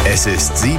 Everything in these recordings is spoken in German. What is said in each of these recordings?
Es ist 7:30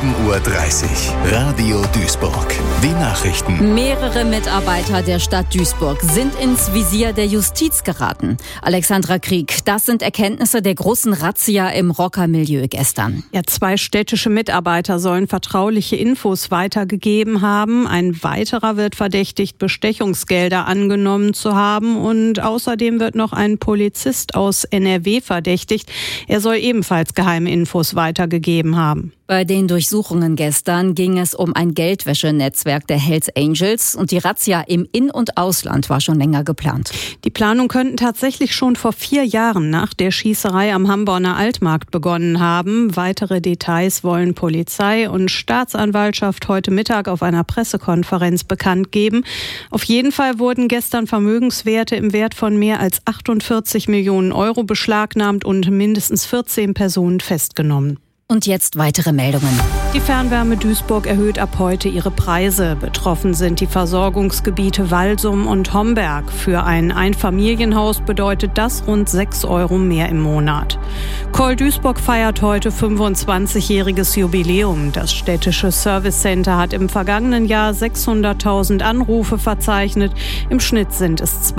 Uhr. Radio Duisburg. Die Nachrichten. Mehrere Mitarbeiter der Stadt Duisburg sind ins Visier der Justiz geraten. Alexandra Krieg, das sind Erkenntnisse der großen Razzia im Rockermilieu gestern. Ja, 2 städtische Mitarbeiter sollen vertrauliche Infos weitergegeben haben. Ein weiterer wird verdächtigt, Bestechungsgelder angenommen zu haben. Und außerdem wird noch ein Polizist aus NRW verdächtigt. Er soll ebenfalls geheime Infos weitergegeben haben. Bei den Durchsuchungen gestern ging es um ein Geldwäschenetzwerk der Hells Angels und die Razzia im In- und Ausland war schon länger geplant. Die Planung könnten tatsächlich schon vor 4 Jahren nach der Schießerei am Hamborner Altmarkt begonnen haben. Weitere Details wollen Polizei und Staatsanwaltschaft heute Mittag auf einer Pressekonferenz bekannt geben. Auf jeden Fall wurden gestern Vermögenswerte im Wert von mehr als 48 Millionen Euro beschlagnahmt und mindestens 14 Personen festgenommen. Und jetzt weitere Meldungen. Die Fernwärme Duisburg erhöht ab heute ihre Preise. Betroffen sind die Versorgungsgebiete Walsum und Homberg. Für ein Einfamilienhaus bedeutet das rund 6 Euro mehr im Monat. Call Duisburg feiert heute 25-jähriges Jubiläum. Das städtische Servicecenter hat im vergangenen Jahr 600.000 Anrufe verzeichnet. Im Schnitt sind es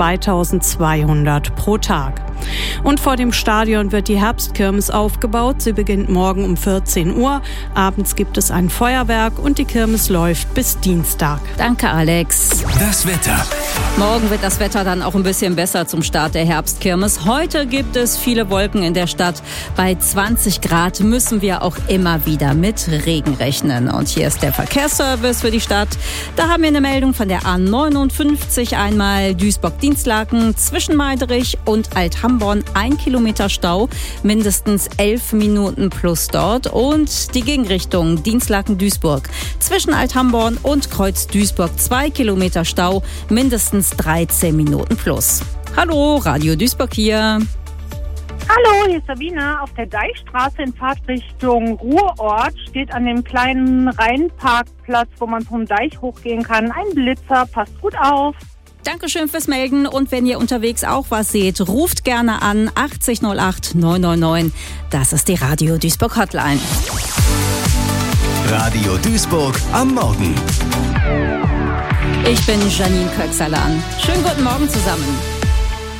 2.200 pro Tag. Und vor dem Stadion wird die Herbstkirmes aufgebaut. Sie beginnt morgen um 14 Uhr. Abends gibt es ein Feuerwerk und die Kirmes läuft bis Dienstag. Danke, Alex. Das Wetter. Morgen wird das Wetter dann auch ein bisschen besser zum Start der Herbstkirmes. Heute gibt es viele Wolken in der Stadt. Bei 20 Grad müssen wir auch immer wieder mit Regen rechnen. Und hier ist der Verkehrsservice für die Stadt. Da haben wir eine Meldung von der A59. Einmal Duisburg-Dienstlaken zwischen Meiderich und Althamborn. 1 Kilometer Stau, mindestens 11 Minuten plus dort. Und die Gegenrichtung Dienstlaken-Duisburg zwischen Althamborn und Kreuz Duisburg 2 Kilometer Stau, mindestens 13 Minuten plus. Hallo, Radio Duisburg hier. Hallo, hier ist Sabine. Auf der Deichstraße in Fahrtrichtung Ruhrort steht an dem kleinen Rheinparkplatz, wo man vom Deich hochgehen kann, ein Blitzer. Passt gut auf. Dankeschön fürs Melden und wenn ihr unterwegs auch was seht, ruft gerne an 80 08 999. Das ist die Radio Duisburg Hotline. Radio Duisburg am Morgen. Ich bin Janine Köxalan. Schönen guten Morgen zusammen.